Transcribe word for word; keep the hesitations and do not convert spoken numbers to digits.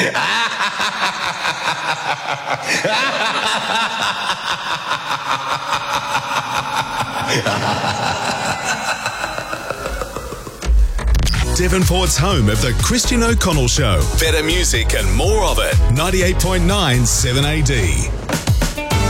Devonport's home of the Christian O'Connell Show. Better music and more of it. ninety-eight point nine seven A D.